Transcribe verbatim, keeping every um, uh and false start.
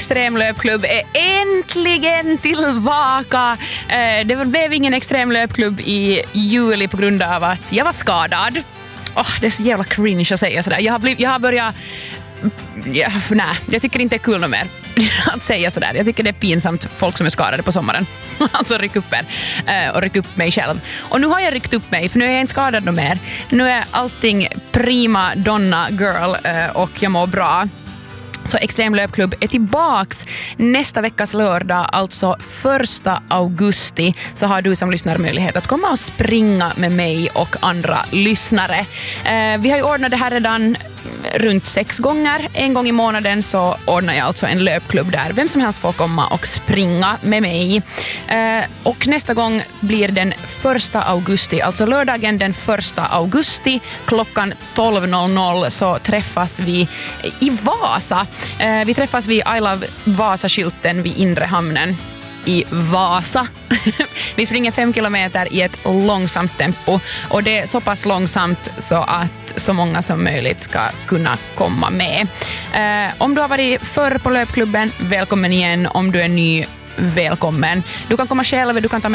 extremlöpklubb är äntligen tillbaka. Det blev ingen extremlöpklubb i juli på grund av att jag var skadad. Oh, det är så jävla cringe att säga sådär. Jag har, blivit, jag har börjat... Ja, nej, jag tycker inte det är kul något mer att säga sådär. Jag tycker det är pinsamt folk som är skadade på sommaren. Alltså ryck upp er och ryck upp mig själv. Och nu har jag ryckt upp mig, för nu är jag inte skadad något mer. Nu är allting prima donna girl och jag mår bra. Så Extremlöpklubb är tillbaks nästa veckas lördag, alltså första augusti, så har du som lyssnar möjlighet att komma och springa med mig och andra lyssnare. Eh, vi har ju ordnat det här redan runt sex gånger. En gång i månaden så ordnar jag alltså en löpklubb där vem som helst får komma och springa med mig. Eh, och nästa gång blir den första augusti, alltså lördagen den första augusti klockan tolv noll noll så träffas vi i Vasa. Eh, vi träffas vid I Love Vasa-skylten vid Inre hamnen i Vasa. Vi springer fem kilometer i ett långsamt tempo och det är så pass långsamt så att så många som möjligt ska kunna komma med. Eh, om du har varit förr på löpklubben, välkommen igen. Om du är ny, välkommen. Du kan komma själv, du kan ta med